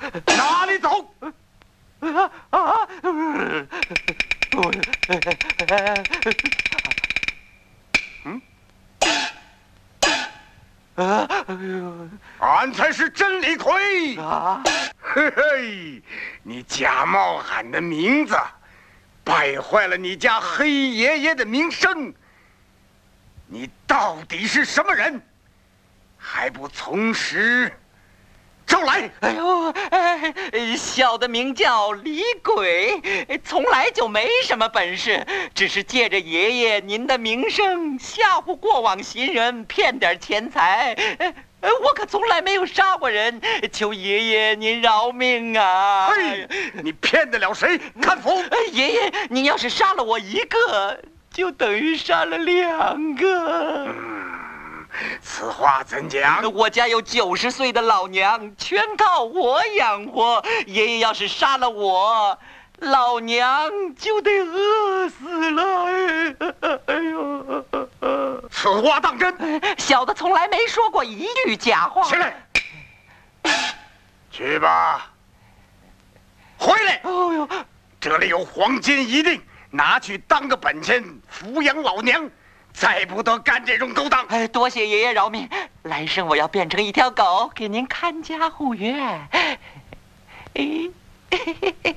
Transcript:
哪里走？俺才是真李逵啊！嘿嘿，你假冒俺的名字，败坏了你家黑爷爷的名声。你到底是什么人？还不从实招来！ 哎呦，小的名叫李鬼，从来就没什么本事，只是借着爷爷您的名声吓唬过往行人，骗点钱财。我可从来没有杀过人，求爷爷您饶命啊！ 嘿，你骗得了谁？看府！ 爷爷，您要是杀了我一个，就等于杀了2个。 此话怎讲？ 我家有90岁的老娘，全靠我养活。爷爷要是杀了我，老娘就得饿死了。哎呦！ 此话当真？ 小的从来没说过一句假话。 起来，去吧。回来。 哦呦， 这里有黄金1锭，拿去当个本钱抚养老娘。再不得干这种勾当！ 多谢爷爷饶命，来生我要变成一条狗，给您看家护院。